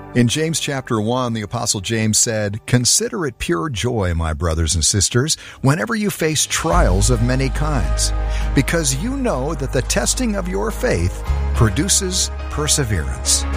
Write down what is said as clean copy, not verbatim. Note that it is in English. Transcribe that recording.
In James chapter 1, the Apostle James said, "Consider it pure joy, my brothers and sisters, whenever you face trials of many kinds, because you know that the testing of your faith produces perseverance."